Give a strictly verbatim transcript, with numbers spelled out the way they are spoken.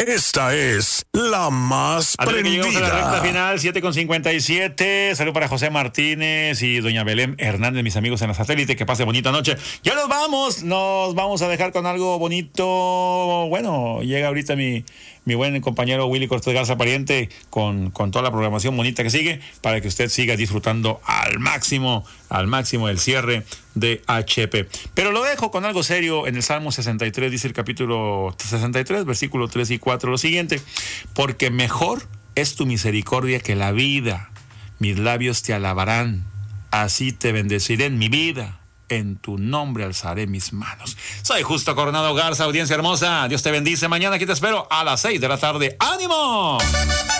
Esta es la más Antes de que lleguemos a la recta prendida. final, siete con cincuenta y siete. Saludos para José Martínez y doña Belén Hernández, mis amigos en la satélite. Que pase bonita noche. Ya nos vamos, nos vamos a dejar con algo bonito. Bueno, llega ahorita mi, mi buen compañero Willy Cortés Garza Pariente con, con toda la programación bonita que sigue para que usted siga disfrutando al máximo, al máximo el cierre de H P. Pero lo dejo con algo serio. En el Salmo sesenta y tres dice el capítulo sesenta y tres, versículos tres y cuatro, lo siguiente: porque mejor es tu misericordia que la vida, mis labios te alabarán, así te bendeciré en mi vida, en tu nombre alzaré mis manos. Soy Justo Coronado Garza, audiencia hermosa, Dios te bendice. Mañana aquí te espero a las seis de la tarde. ¡Ánimo!